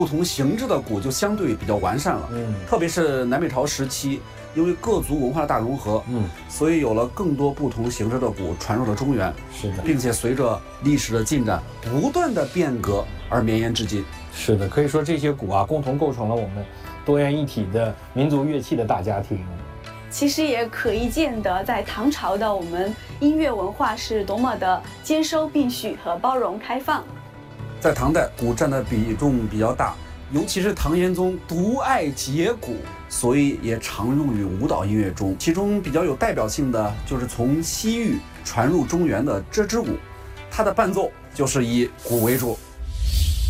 不同形制的鼓就相对比较完善了。特别是南北朝时期，因为各族文化的大融合，所以有了更多不同形制的鼓传入了中原。 是的， 并且随着历史的进展，不断的变革而绵延至今。 是的，可以说这些鼓啊，共同构成了我们多元一体的民族乐器的大家庭。 其实也可以见得，在唐朝的我们音乐文化是多么的兼收并蓄和包容开放。 在唐代，鼓占的比重比较大，尤其是唐玄宗独爱节鼓，所以也常用于舞蹈音乐中。其中比较有代表性的就是从西域传入中原的这支鼓，它的伴奏就是以鼓为主。